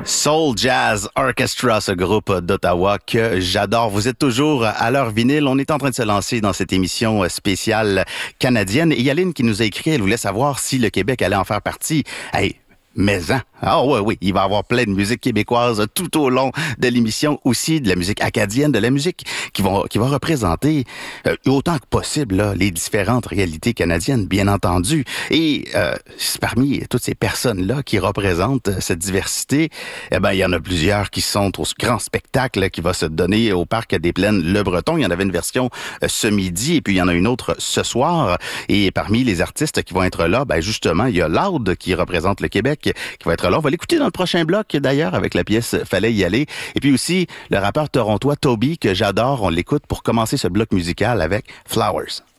Soul Jazz Orchestra, ce groupe d'Ottawa que j'adore. Vous êtes toujours à l'heure vinyle. On est en train de se lancer dans cette émission spéciale canadienne. Et Yaline qui nous a écrit, elle voulait savoir si le Québec allait en faire partie. Hey, mais hein? Ah oui, il va y avoir plein de musique québécoise tout au long de l'émission, aussi de la musique acadienne, de la musique qui va représenter autant que possible là, les différentes réalités canadiennes, bien entendu. Et parmi toutes ces personnes-là qui représentent cette diversité, eh ben il y en a plusieurs qui sont au grand spectacle qui va se donner au Parc des Plaines Le Breton. Il y en avait une version ce midi et puis il y en a une autre ce soir. Et parmi les artistes qui vont être là, ben justement, il y a Loud qui représente le Québec qui va être là. On va l'écouter dans le prochain bloc, d'ailleurs, avec la pièce Fallait y aller. Et puis aussi, le rappeur torontois Toby, que j'adore. On l'écoute pour commencer ce bloc musical avec Flowers.